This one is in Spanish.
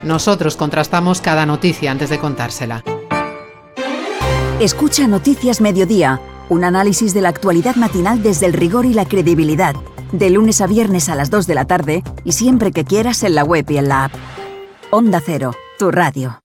Nosotros contrastamos cada noticia antes de contársela. Escucha Noticias Mediodía, un análisis de la actualidad matinal desde el rigor y la credibilidad. De lunes a viernes a las 2 de la tarde y siempre que quieras en la web y en la app. Onda Cero, tu radio.